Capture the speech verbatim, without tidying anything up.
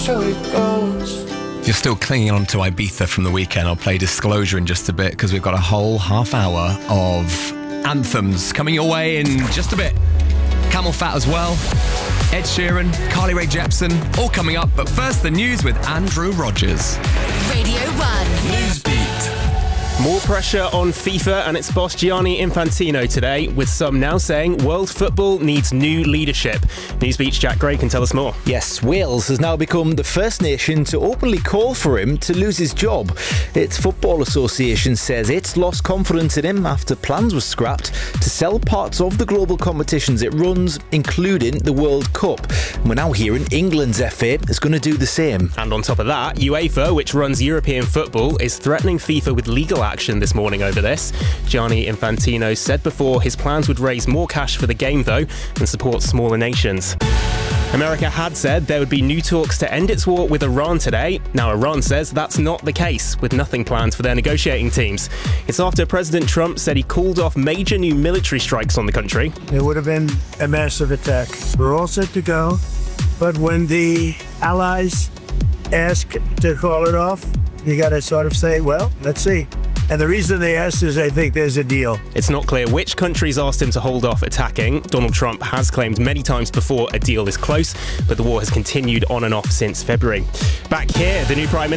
So it goes. If you're still clinging on to Ibiza from the weekend, I'll play Disclosure in just a bit because we've got a whole half hour of anthems coming your way in just a bit. Camel Fat as well, Ed Sheeran, Carly Rae Jepsen, all coming up. But first, the news with Andrew Rogers. Radio one. Newsbeat. More pressure on FIFA and its boss Gianni Infantino today, with some now saying world football needs new leadership. Newsbeat's Jack Gray can tell us more. Yes, Wales has now become the first nation to openly call for him to lose his job. Its Football Association says it's lost confidence in him after plans were scrapped to sell parts of the global competitions it runs, including the World Cup. And we're now hearing England's F A is going to do the same. And on top of that, UEFA, which runs European football, is threatening FIFA with legal action this morning over this. Gianni Infantino said before his plans would raise more cash for the game, though, and support smaller nations. America had said there would be new talks to end its war with Iran today. Now, Iran says that's not the case, with nothing planned for their negotiating teams. It's after President Trump said he called off major new military strikes on the country. It would have been a massive attack. We're all set to go, but when the allies ask to call it off, you got to sort of say, well, let's see. And the reason they asked is I think there's a deal. It's not clear which countries asked him to hold off attacking. Donald Trump has claimed many times before a deal is close, but the war has continued on and off since February. Back here, the new Prime Minister